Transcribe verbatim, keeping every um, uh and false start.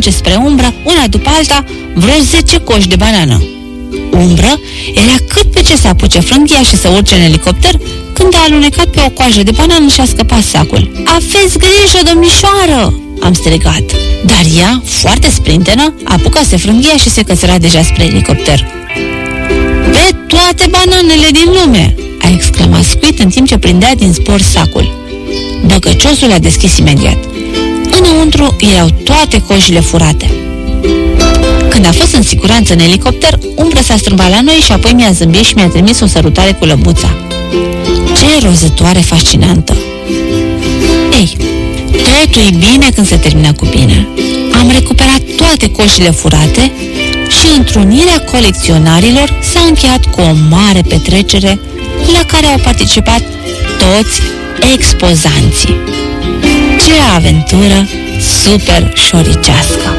arunce spre umbră, una după alta, vreo zece coși de banană. Umbră era cât pe ce să apuce frânghia și să urce în elicopter, când a alunecat pe o coajă de banană și a scăpat sacul. Aveți grijă, domnișoară! Am strigat. Dar ea, foarte sprintenă, apucase frânghia și se cățăra deja spre elicopter. Pe toate bananele din lume! A exclamat Squid în timp ce prindea din spor sacul. Băgăciosul a deschis imediat. Înăuntru erau toate cojile furate. Când a fost în siguranță în elicopter, Umbră s-a strâmbat la noi și apoi mi-a zâmbit și mi-a trimis o sărutare cu lăbuța. Ce rozătoare fascinantă! Ei, totul e bine când se termină cu bine. Am recuperat toate coșile furate și întrunirea colecționarilor s-a încheiat cu o mare petrecere la care au participat toți expozanții. Ce aventură super șoricească!